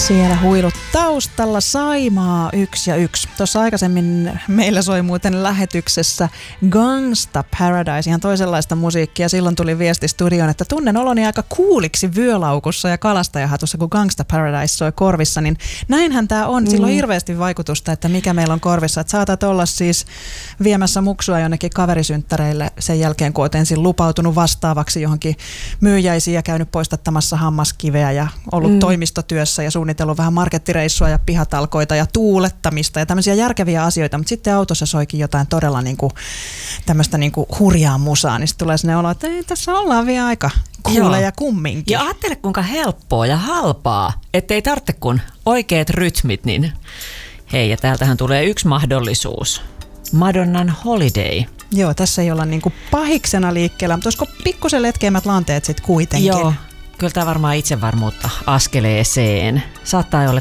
Siellä huilut taustalla Saimaa 1 ja 1. Tuossa aikaisemmin meillä soi muuten lähetyksessä Gangsta Paradise, ihan toisenlaista musiikkia. Silloin tuli viesti studioon, että tunnen oloni aika kuuliksi vyölaukussa ja kalastajahatussa, kun Gangsta Paradise soi korvissa. Niin näinhän tämä on. Sillä on hirveästi vaikutusta, että mikä meillä on korvissa. Että saatat olla siis viemässä muksua jonnekin kaverisynttäreille sen jälkeen, kun olet ensin lupautunut vastaavaksi johonkin myyjäisiin ja käynyt poistattamassa hammaskiveä ja ollut toimistotyössä ja suunnitellut vähän markettireissua ja pihatalkoita ja tuulettamista ja tämmöisiä järkeviä asioita, mutta sitten autossa soikin jotain todella niinku, tämmöistä niinku hurjaa musaa, niin sitten tulee sinne olo, että ei, tässä ollaan vielä aika kuuleja kumminkin. Ja ajattele kuinka helppoa ja halpaa, ettei tarvitse kun oikeat rytmit, niin hei, ja täältähän tulee yksi mahdollisuus. Madonnan Holiday. Joo, tässä ei olla niinku pahiksena liikkeellä, mutta olisiko pikkusen letkeämmät lanteet sitten kuitenkin? Joo. Kyllä tämä varmaan itsevarmuutta askeleeseen. Saattaa olla